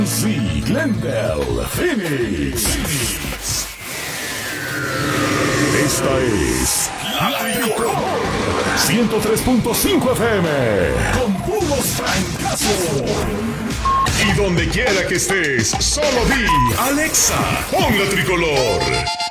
Sí, Glendale, Phoenix. Esta es La Tricolor 103.5 FM con puros francazos. Y donde quiera que estés, solo di Alexa, pon La Tricolor.